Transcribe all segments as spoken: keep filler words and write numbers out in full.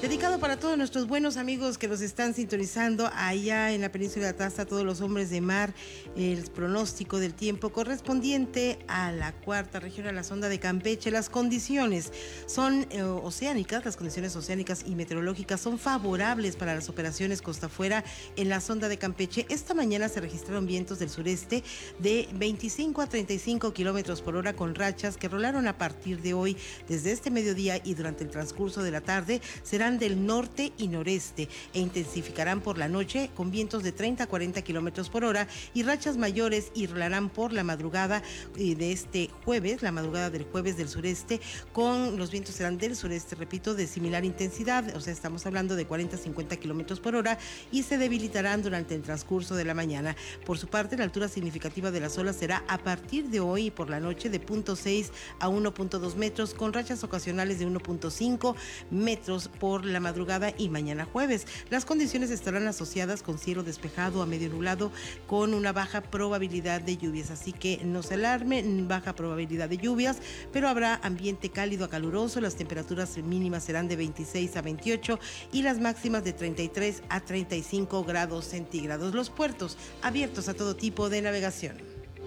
Dedicado para todos nuestros buenos amigos que nos están sintonizando allá en la península de Atasta, todos los hombres de mar, el pronóstico del tiempo correspondiente a la cuarta región, a la sonda de Campeche. Las condiciones son eh, oceánicas, las condiciones oceánicas y meteorológicas son favorables para las operaciones costa afuera en la sonda de Campeche. Esta mañana se registraron vientos del sureste de veinticinco a treinta y cinco kilómetros por hora con rachas que rolaron a partir de hoy. Desde este mediodía y durante el transcurso de la tarde serán del norte y noreste e intensificarán por la noche con vientos de treinta a cuarenta kilómetros por hora y rachas mayores, y rolarán por la madrugada de este jueves, la madrugada del jueves del sureste, con los vientos serán del sureste, repito, de similar intensidad, o sea, estamos hablando de cuarenta a cincuenta kilómetros por hora, y se debilitarán durante el transcurso de la mañana. Por su parte, la altura significativa de las olas será a partir de hoy y por la noche de cero punto seis a uno punto dos metros, con rachas ocasionales de uno punto cinco metros por la madrugada y mañana jueves. Las condiciones estarán asociadas con cielo despejado a medio nublado con una baja probabilidad de lluvias, así que no se alarme, baja probabilidad de lluvias, pero habrá ambiente cálido a caluroso. Las temperaturas mínimas serán de veintiséis a veintiocho y las máximas de treinta y tres a treinta y cinco grados centígrados. Los puertos abiertos a todo tipo de navegación.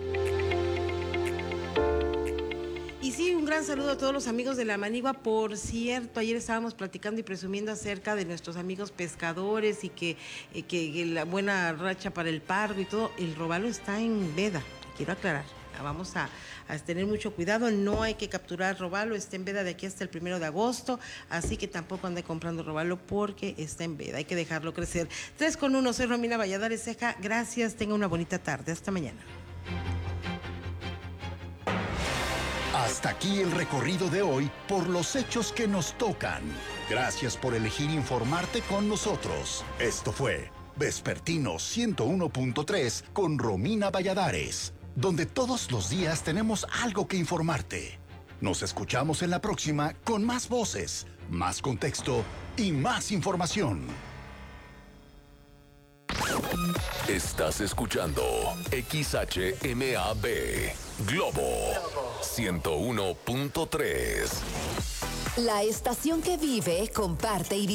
Y sí, un gran saludo a todos los amigos de La Manigua. Por cierto, ayer estábamos platicando y presumiendo acerca de nuestros amigos pescadores y que, eh, que, que la buena racha para el pargo y todo. El robalo está en veda, quiero aclarar. Vamos a, a tener mucho cuidado, no hay que capturar robalo, está en veda de aquí hasta el primero de agosto, así que tampoco ande comprando robalo porque está en veda, hay que dejarlo crecer. Tres con uno, soy Romina Valladares Ceja, gracias, tenga una bonita tarde, hasta mañana. Hasta aquí el recorrido de hoy por los hechos que nos tocan. Gracias por elegir informarte con nosotros. Esto fue Vespertino ciento uno punto tres con Romina Valladares, donde todos los días tenemos algo que informarte. Nos escuchamos en la próxima con más voces, más contexto y más información. Estás escuchando X H M A B Globo ciento uno punto tres. La estación que vive, comparte y